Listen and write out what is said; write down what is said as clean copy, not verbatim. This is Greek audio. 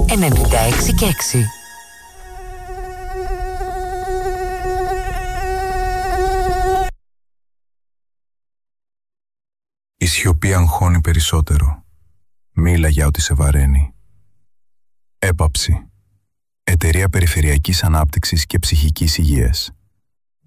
96 και 6. Η σιωπή αγχώνει περισσότερο. Μίλα για ό,τι σε βαραίνει. Έπαψη. Εταιρεία Περιφερειακής Ανάπτυξης και Ψυχικής Υγείας.